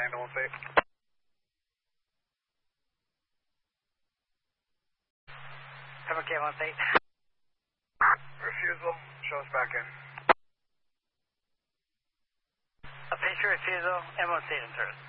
land on state. Cover K on state. Refusal, show us back in. A patient refusal, M on state in service.